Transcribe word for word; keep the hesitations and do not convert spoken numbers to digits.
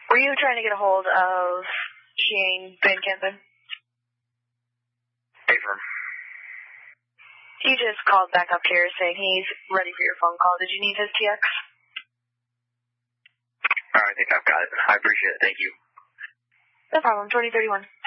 Were you trying to get a hold of Shane Van Kempen? Affirm. He just called back up here saying he's ready for your phone call. Did you need his T X? All right, I think I've got it. I appreciate it. Thank you. No problem. twenty thirty-one.